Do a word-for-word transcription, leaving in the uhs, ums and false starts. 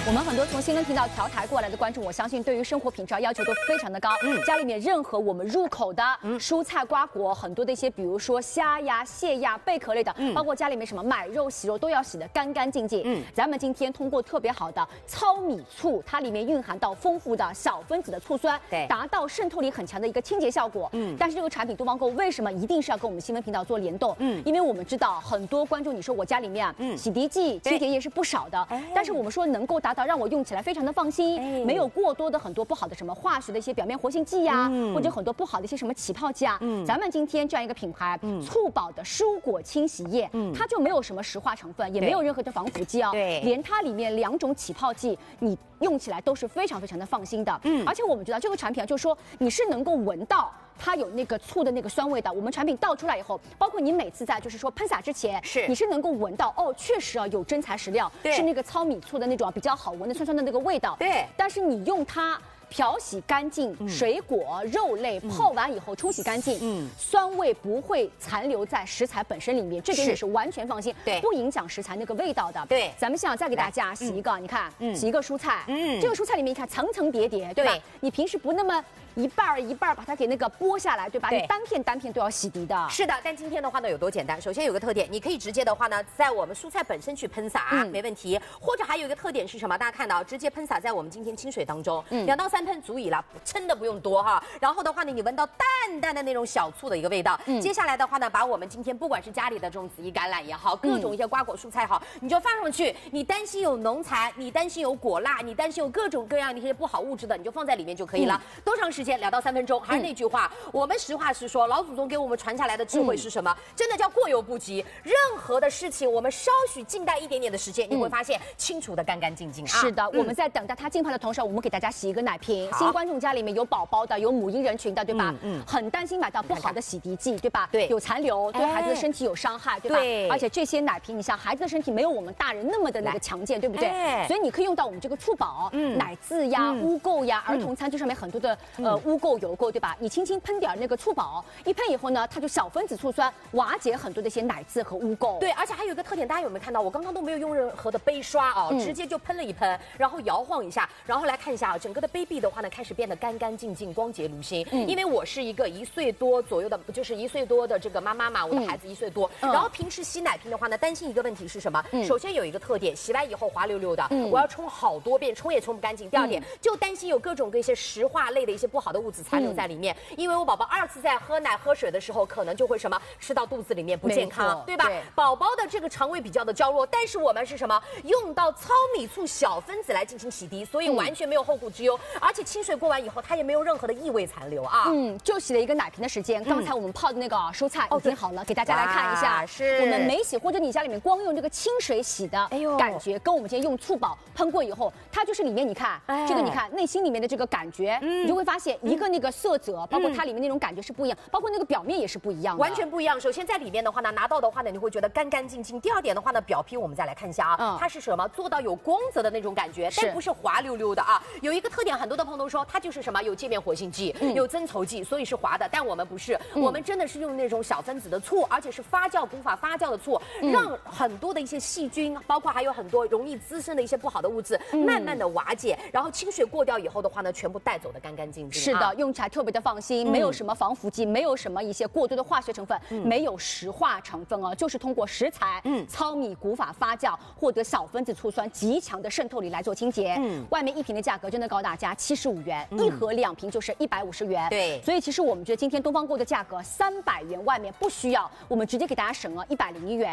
我们很多从新闻频道调台过来的观众，我相信对于生活品质要求都非常的高。嗯，家里面任何我们入口的蔬菜瓜果，很多的一些，比如说虾呀、蟹呀、贝壳类的，嗯，包括家里面什么买肉、洗肉都要洗得干干净净。嗯，咱们今天通过特别好的糙米醋，它里面蕴含到丰富的小分子的醋酸， 对， 达到渗透力很强的一个清洁效果。嗯，但是这个产品东方购为什么一定是要跟我们新闻频道做联动？嗯，因为我们知道很多观众，你说我家里面嗯洗涤剂、清洁液是不少的，但是我们说能够达到让我用起来非常的放心，哎、没有过多的很多不好的什么化学的一些表面活性剂呀、啊，嗯、或者很多不好的一些什么起泡剂啊。嗯、咱们今天这样一个品牌，嗯、醋宝的蔬果清洗液，嗯、它就没有什么石化成分，也没有任何的防腐剂哦，对，连它里面两种起泡剂，你用起来都是非常非常的放心的。嗯，而且我们知道这个产品啊，就是说你是能够闻到。它有那个醋的那个酸味的，我们产品倒出来以后，包括你每次在就是说喷洒之前，是你是能够闻到哦，确实啊有真材实料，是那个糙米醋的那种比较好闻的酸酸的那个味道。对，但是你用它。漂洗干净，嗯、水果、肉类泡完以后冲洗干净，嗯，酸味不会残留在食材本身里面，这点你是完全放心，对，不影响食材那个味道的。对，咱们现在再给大家洗一个，嗯、你看，嗯、洗一个蔬菜，嗯，这个蔬菜里面你看层层叠叠，对吧？对你平时不那么一半一半把它给那个剥下来，对吧？对你单片单片都要洗涤的。 是的，但今天的话呢有多简单？首先有个特点，你可以直接的话呢，在我们蔬菜本身去喷洒，嗯、没问题。或者还有一个特点是什么？大家看到，直接喷洒在我们今天清水当中，嗯，两到三喷足矣了。真的不用多哈，然后的话呢，你闻到淡淡的那种小醋的一个味道。嗯，接下来的话呢，把我们今天不管是家里的这种紫衣甘蓝也好，各种一些瓜果蔬菜好，你就放上去。你担心有农残，你担心有果蜡，你担心有各种各样的一些不好物质的，你就放在里面就可以了。嗯、多长时间？两到三分钟。还是那句话，嗯、我们实话实说，老祖宗给我们传下来的智慧是什么？嗯、真的叫过犹不及。任何的事情，我们稍许静待一点点的时间，你会发现清除的干干净净啊。 是的，嗯、我们在等待它浸泡的同时，我们给大家洗一个奶瓶。新观众家里面有宝宝的，有母婴人群的，对吧？嗯，嗯很担心买到不好的洗涤剂，对吧？对，有残留，对孩子的身体有伤害，对吧？对，而且这些奶瓶，你像孩子的身体没有我们大人那么的那个强健，对不对？所以你可以用到我们这个醋宝，嗯，奶渍呀、污垢呀，儿童餐具上面很多的呃污垢、油垢，对吧？你轻轻喷点那个醋宝，一喷以后呢，它就小分子醋酸瓦解很多的一些奶渍和污垢。 对，而且还有一个特点，大家有没有看到？我刚刚都没有用任何的杯刷啊，直接就喷了一喷，然后摇晃一下，然后来看一下啊，整个的杯壁的话呢，开始变得干干净净、光洁如新。嗯，因为我是一个一岁多左右的，就是一岁多的这个妈妈嘛，我的孩子一岁多，嗯、然后平时洗奶瓶的话呢，担心一个问题是什么？嗯、首先有一个特点，洗完以后滑溜溜的，嗯、我要冲好多遍，冲也冲不干净。第二点，嗯、就担心有各种各一些石化类的一些不好的物质残留在里面，嗯、因为我宝宝二次在喝奶喝水的时候，可能就会什么吃到肚子里面不健康，对吧？对宝宝的这个肠胃比较的娇弱，但是我们是什么？用到糙米醋小分子来进行洗涤，所以完全没有后顾之忧，而且清水过完以后，它也没有任何的异味残留啊。 嗯，就洗了一个奶瓶的时间，刚才我们泡的那个蔬菜已经好了，给大家来看一下。是我们没洗，或者你家里面光用这个清水洗的，哎呦，感觉跟我们今天用醋宝喷过以后，它就是里面你看，这个你看内心里面的这个感觉，你就会发现一个那个色泽，包括它里面那种感觉是不一样，包括那个表面也是不一样的， 完全不一样。首先在里面的话呢，拿到的话呢，你会觉得干干净净。第二点的话呢，表皮我们再来看一下啊，它是什么？做到有光泽的那种感觉，但不是滑溜溜的啊。有一个特点，很多的朋友都说它就是什么？有界面活性剂，有增稠剂，所以是滑的。但我们不是，我们真的是用那种小分子的醋，而且是发酵古法发酵的醋，让很多的一些细菌，包括还有很多容易滋生的一些不好的物质，慢慢的瓦解，然后清水过掉以后的话呢，全部带走的干干净净。 是的，用起来特别的放心，没有什么防腐剂，没有什么一些过多的化学成分，没有石化成分哦，就是通过食材，嗯，糙米古法发酵，获得小分子醋酸极强的渗透力来做清洁。嗯，外面一瓶的价格真的告诉大家七十五元，一盒两瓶就是一百五十元。对，所以其实我们觉得今天东方购的价格三百元，外面不需要，我们直接给大家省了一百零一元。